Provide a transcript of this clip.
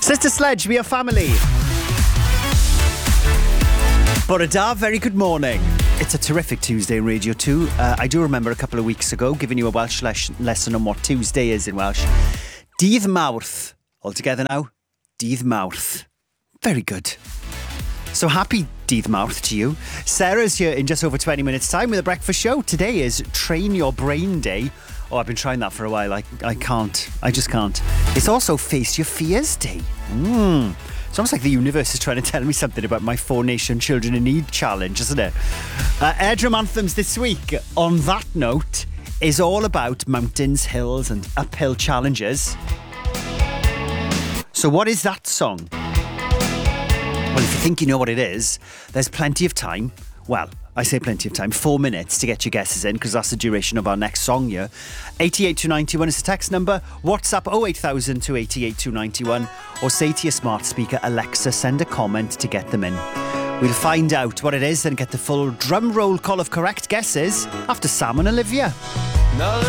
Sister Sledge, we are family. Bore da, very good morning. It's a terrific Tuesday in Radio 2. I do remember a couple of weeks ago giving you a Welsh lesson on what Tuesday is in Welsh. Dydd Mawrth. All together now. Dydd Mawrth. Very good. So happy Dydd Mawrth to you. Sarah's here in just over 20 minutes time with a breakfast show. Today is Train Your Brain Day. Oh, I've been trying that for a while. I can't. I just can't. It's also Face Your Fears Day. It's almost like the universe is trying to tell me something about my 4 Nation Children in Need challenge, isn't it? Airdrum Anthems this week, on that note, is all about mountains, hills and uphill challenges. So what is that song? Well, if you think you know what it is, there's plenty of time. Well, I say plenty of time, 4 minutes to get your guesses in, because that's the duration of our next song here. 88291 is the text number. WhatsApp 08000 to 88291, or say to your smart speaker, Alexa, send a comment to get them in. We'll find out what it is and get the full drum roll call of correct guesses after Sam and Olivia.